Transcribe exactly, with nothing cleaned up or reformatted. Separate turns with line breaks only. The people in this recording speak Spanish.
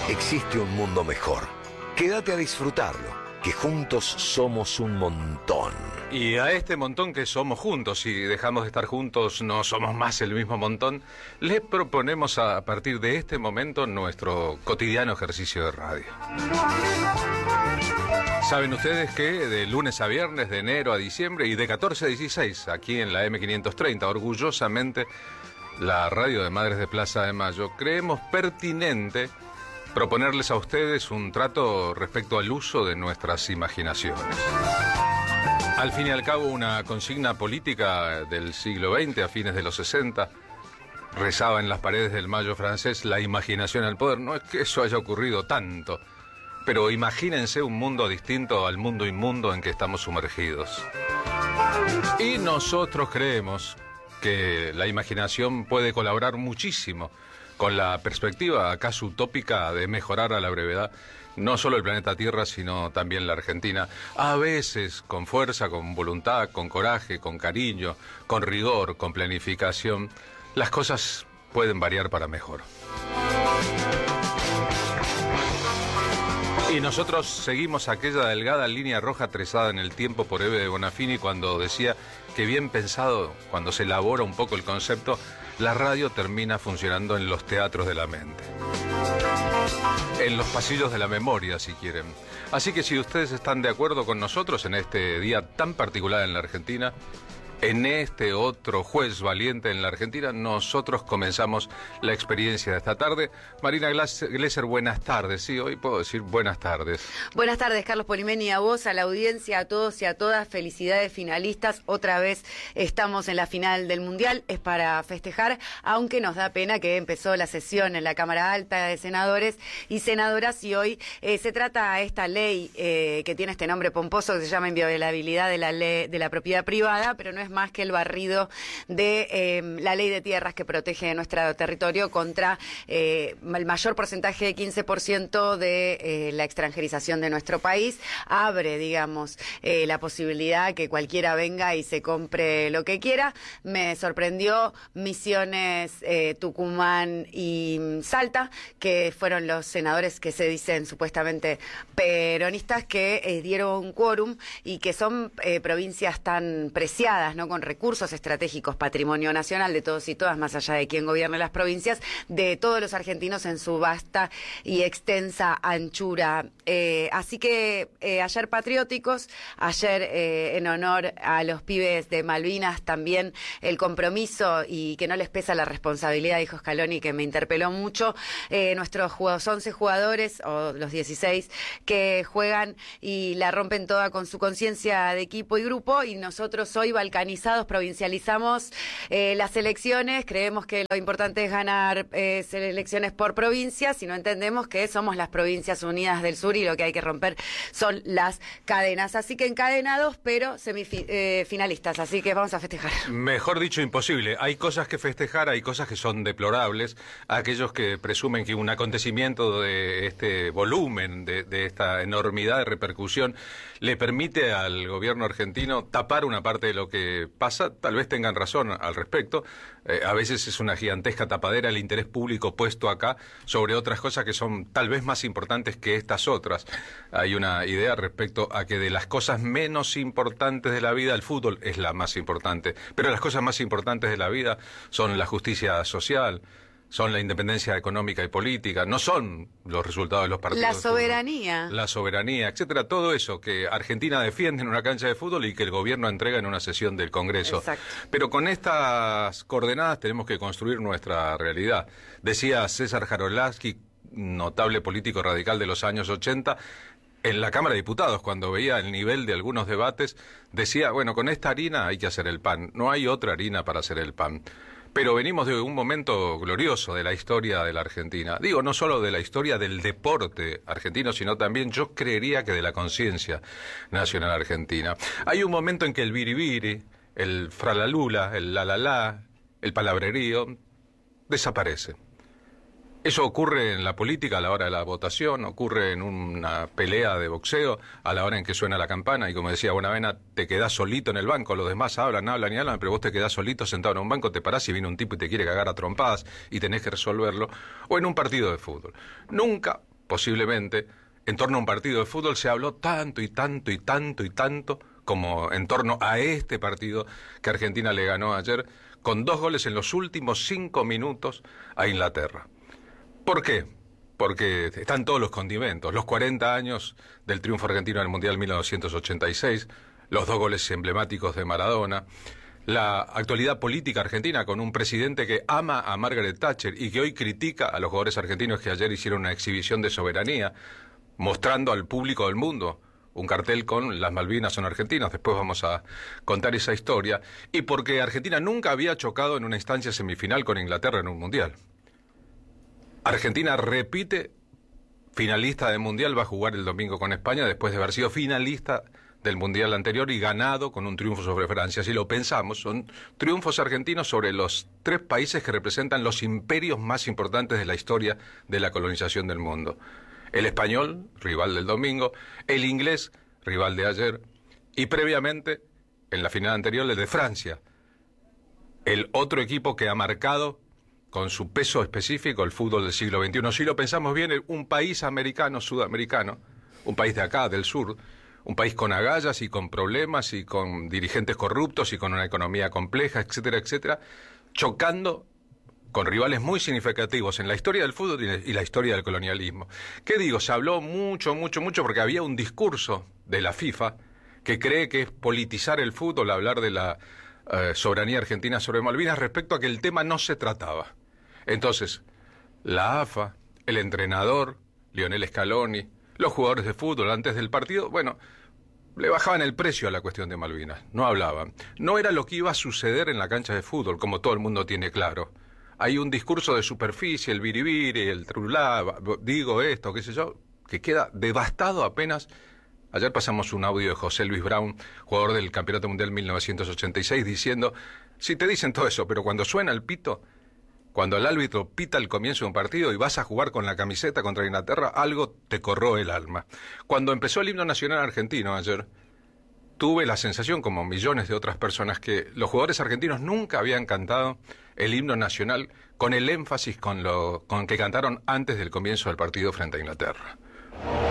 Existe un mundo mejor. Quédate a disfrutarlo, que juntos somos un montón.
Y a este montón que somos juntos, si dejamos de estar juntos no somos más el mismo montón, les proponemos a partir de este momento nuestro cotidiano ejercicio de radio. Saben ustedes que de lunes a viernes, de enero a diciembre y de catorce a dieciséis, aquí en la eme quinientos treinta, orgullosamente la radio de Madres de Plaza de Mayo, creemos pertinente proponerles a ustedes un trato respecto al uso de nuestras imaginaciones. Al fin y al cabo, una consigna política del siglo veinte, a fines de los sesenta, rezaba en las paredes del Mayo francés: la imaginación al poder. No es que eso haya ocurrido tanto, pero imagínense un mundo distinto al mundo inmundo en que estamos sumergidos. Y nosotros creemos que la imaginación puede colaborar muchísimo con la perspectiva acaso utópica de mejorar a la brevedad no solo el planeta Tierra, sino también la Argentina, a veces con fuerza, con voluntad, con coraje, con cariño, con rigor, con planificación. Las cosas pueden variar para mejor. Y nosotros seguimos aquella delgada línea roja trazada en el tiempo por Eve de Bonafini cuando decía que, bien pensado, cuando se elabora un poco el concepto, la radio termina funcionando en los teatros de la mente. En los pasillos de la memoria, si quieren. Así que si ustedes están de acuerdo con nosotros en este día tan particular en la Argentina, en este otro juez valiente en la Argentina, nosotros comenzamos la experiencia de esta tarde. Marina Glesser, buenas tardes. Sí, hoy puedo decir buenas tardes.
Buenas tardes, Carlos Polimeni, a vos, a la audiencia, a todos y a todas. Felicidades, finalistas. Otra vez estamos en la final del Mundial. Es para festejar, aunque nos da pena que empezó la sesión en la Cámara Alta de Senadores y Senadoras, y hoy eh, se trata esta ley eh, que tiene este nombre pomposo que se llama inviolabilidad de la ley de la propiedad privada, pero no es más que el barrido de eh, la ley de tierras que protege nuestro territorio contra eh, el mayor porcentaje de quince por ciento de eh, la extranjerización de nuestro país. Abre, digamos, eh, la posibilidad que cualquiera venga y se compre lo que quiera. Me sorprendió Misiones, eh, Tucumán y Salta, que fueron los senadores que se dicen supuestamente peronistas, que eh, dieron quórum y que son eh, provincias tan preciadas, ¿no?, con recursos estratégicos, patrimonio nacional de todos y todas, más allá de quién gobierne las provincias, de todos los argentinos en su vasta y extensa anchura. Eh, así que eh, ayer patrióticos, ayer eh, en honor a los pibes de Malvinas, también el compromiso y que no les pesa la responsabilidad, dijo Scaloni, que me interpeló mucho, eh, nuestros jugadores, once jugadores, o los dieciséis, que juegan y la rompen toda con su conciencia de equipo y grupo, y nosotros hoy balcanizados provincializamos eh, las elecciones. Creemos que lo importante es ganar eh, elecciones por provincias, y no entendemos que somos las Provincias Unidas del Sur y lo que hay que romper son las cadenas. Así que encadenados, pero semifinalistas. Eh, Así que vamos a festejar.
Mejor dicho, imposible. Hay cosas que festejar, hay cosas que son deplorables. Aquellos que presumen que un acontecimiento de este volumen, de, de esta enormidad de repercusión, le permite al gobierno argentino tapar una parte de lo que pasa, tal vez tengan razón al respecto. Eh, a veces es una gigantesca tapadera el interés público puesto acá sobre otras cosas que son tal vez más importantes que estas otras. Hay una idea respecto a que de las cosas menos importantes de la vida, el fútbol es la más importante, pero las cosas más importantes de la vida son la justicia social, son la independencia económica y política, no son los resultados de los partidos.
La soberanía.
La soberanía, etcétera. Todo eso que Argentina defiende en una cancha de fútbol y que el gobierno entrega en una sesión del Congreso.
Exacto.
Pero con estas coordenadas tenemos que construir nuestra realidad. Decía César Jarolaski, notable político radical de los años ochenta, en la Cámara de Diputados, cuando veía el nivel de algunos debates, decía, bueno, con esta harina hay que hacer el pan, no hay otra harina para hacer el pan. Pero venimos de un momento glorioso de la historia de la Argentina. Digo, no solo de la historia del deporte argentino, sino también, yo creería que de la conciencia nacional argentina. Hay un momento en que el biribiri, el fralalula, el lalala, el palabrerío, desaparece. Eso ocurre en la política a la hora de la votación, ocurre en una pelea de boxeo a la hora en que suena la campana y, como decía Bonavena, te quedás solito en el banco, los demás hablan, hablan y hablan, pero vos te quedás solito sentado en un banco, te parás y viene un tipo y te quiere cagar a trompadas y tenés que resolverlo, o en un partido de fútbol. Nunca posiblemente, en torno a un partido de fútbol se habló tanto y tanto y tanto y tanto como en torno a este partido que Argentina le ganó ayer con dos goles en los últimos cinco minutos a Inglaterra. ¿Por qué? Porque están todos los condimentos, los cuarenta años del triunfo argentino en el Mundial mil novecientos ochenta y seis, los dos goles emblemáticos de Maradona, la actualidad política argentina con un presidente que ama a Margaret Thatcher y que hoy critica a los jugadores argentinos que ayer hicieron una exhibición de soberanía, mostrando al público del mundo un cartel con las Malvinas son argentinas. Después vamos a contar esa historia. Y porque Argentina nunca había chocado en una instancia semifinal con Inglaterra en un Mundial. Argentina repite finalista del Mundial, va a jugar el domingo con España después de haber sido finalista del Mundial anterior y ganado con un triunfo sobre Francia. Si lo pensamos, son triunfos argentinos sobre los tres países que representan los imperios más importantes de la historia de la colonización del mundo. El español, rival del domingo, el inglés, rival de ayer, y previamente, en la final anterior, el de Francia, el otro equipo que ha marcado con su peso específico el fútbol del siglo veintiuno. Si lo pensamos bien, un país americano, sudamericano, un país de acá, del sur, un país con agallas y con problemas y con dirigentes corruptos y con una economía compleja, etcétera, etcétera, chocando con rivales muy significativos en la historia del fútbol y la historia del colonialismo. ¿Qué digo? Se habló mucho, mucho, mucho porque había un discurso de la FIFA que cree que es politizar el fútbol, hablar de la eh, soberanía argentina sobre Malvinas respecto a que el tema no se trataba. Entonces, la A F A, el entrenador, Lionel Scaloni, los jugadores de fútbol antes del partido, bueno, le bajaban el precio a la cuestión de Malvinas, no hablaban. No era lo que iba a suceder en la cancha de fútbol, como todo el mundo tiene claro. Hay un discurso de superficie, el biribiri, el trulá, digo esto, qué sé yo, que queda devastado apenas. Ayer pasamos un audio de José Luis Brown, jugador del Campeonato Mundial mil novecientos ochenta y seis, diciendo, sí, te dicen todo eso, pero cuando suena el pito, cuando el árbitro pita el comienzo de un partido y vas a jugar con la camiseta contra Inglaterra, algo te corroe el alma. Cuando empezó el himno nacional argentino ayer, tuve la sensación, como millones de otras personas, que los jugadores argentinos nunca habían cantado el himno nacional con el énfasis con, lo, con que cantaron antes del comienzo del partido frente a Inglaterra.